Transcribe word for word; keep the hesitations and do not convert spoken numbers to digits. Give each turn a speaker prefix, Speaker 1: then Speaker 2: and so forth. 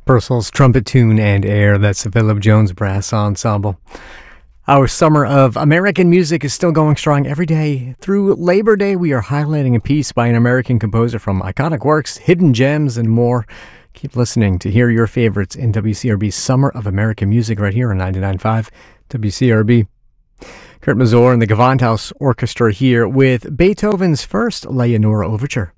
Speaker 1: Purcell's trumpet tune and air. That's the Philip Jones Brass Ensemble. Our summer of American music is still going strong every day. Through Labor Day, we are highlighting a piece by an American composer from iconic works, hidden gems, and more. Keep listening to hear your favorites in W C R B's Summer of American Music right here on ninety-nine point five W C R B. Kurt Masur and the Gewandhaus Orchestra here with Beethoven's first Leonora Overture.